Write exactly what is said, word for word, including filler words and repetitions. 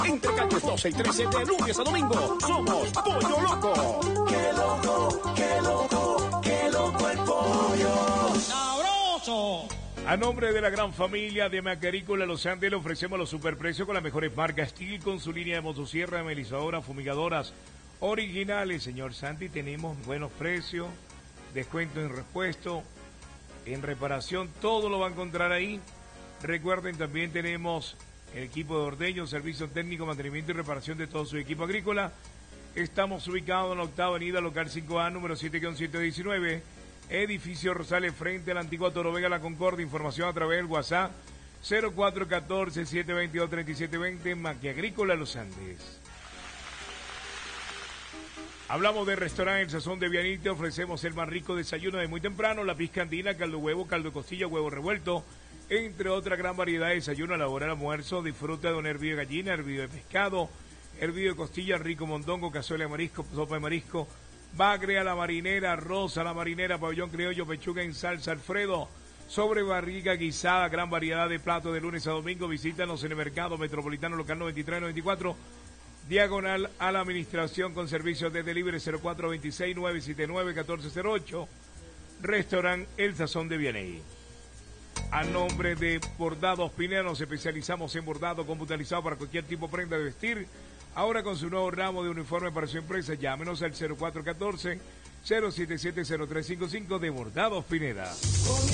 Entre calles doce y trece de lunes a domingo. Somos Pollo Loco. ¡Qué loco, qué loco, qué loco el pollo! ¡Sabroso! A nombre de la gran familia de Macarícola Los Andes le ofrecemos los superprecios con las mejores marcas Steel, con su línea de motosierra, amenizadoras, fumigadoras originales. Señor Santi, tenemos buenos precios, descuento en repuesto, en reparación, todo lo va a encontrar ahí. Recuerden, también tenemos el equipo de ordeño, servicio técnico, mantenimiento y reparación de todo su equipo agrícola. Estamos ubicados en la octava avenida, local cinco A, número siete ciento diecinueve, edificio Rosales, frente a la antigua Toro Vega, La Concordia. Información a través del WhatsApp cero cuatro uno cuatro, siete dos dos, tres siete dos cero, Maquiagrícola Los Andes. Hablamos de restaurante El Sazón de Vianite. Ofrecemos el más rico desayuno de muy temprano, la pizca andina, caldo de huevo, caldo de costilla, huevo revuelto, entre otra gran variedad de desayuno a la hora del almuerzo. Disfruta de un hervido de gallina, hervido de pescado, hervido de costilla, rico mondongo, cazuela de marisco, sopa de marisco, bagre a la marinera, arroz a la marinera, pabellón criollo, pechuga en salsa Alfredo, sobre barriga guisada, gran variedad de platos de lunes a domingo. Visítanos en el Mercado Metropolitano Local noventa y tres noventa y cuatro, diagonal a la administración, con servicios de delivery cero cuatro dos seis, nueve siete nueve, uno cuatro cero ocho. Restaurante El Sazón de Vianey. A nombre de Bordados Pineda, nos especializamos en bordado computarizado para cualquier tipo de prenda de vestir. Ahora con su nuevo ramo de uniforme para su empresa, llámenos al cero cuatro uno cuatro, cero siete siete, cero tres cinco cinco de Bordados Pineda.